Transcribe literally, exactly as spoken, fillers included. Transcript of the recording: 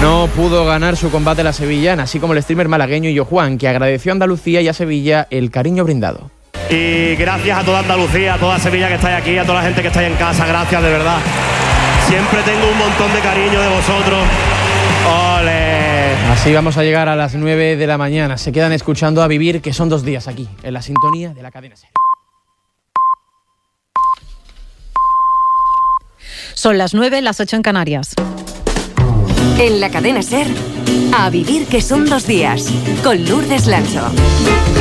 No pudo ganar su combate la sevillana, así como el streamer malagueño Illo Juan, que agradeció a Andalucía y a Sevilla el cariño brindado. Y gracias a toda Andalucía, a toda Sevilla que estáis aquí, a toda la gente que estáis en casa, gracias de verdad. Siempre tengo un montón de cariño de vosotros. ¡Ole! Así vamos a llegar a las nueve de la mañana. Se quedan escuchando A Vivir, que son dos días aquí, en la sintonía de la cadena SER. Son las nueve, las ocho en Canarias. En la cadena SER, A Vivir, que son dos días, con Lourdes Lancho.